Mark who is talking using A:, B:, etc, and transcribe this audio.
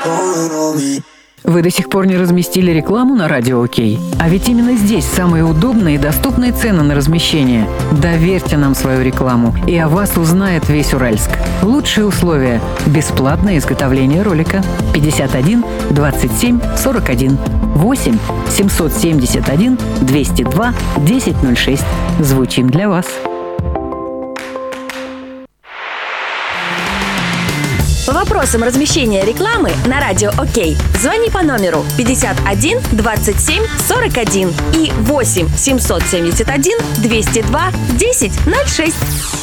A: Вы до сих пор не разместили рекламу на Радио Окей? А ведь именно здесь самые удобные и доступные цены на размещение. Доверьте нам свою рекламу, и о вас узнает весь Уральск. Лучшие условия. Бесплатное изготовление ролика. 51 27 41 8 771 202 1006. Звучим для вас.
B: По вопросам размещения рекламы на Радио Окей звони по номеру 51 27 41 и 8 771 202 1006.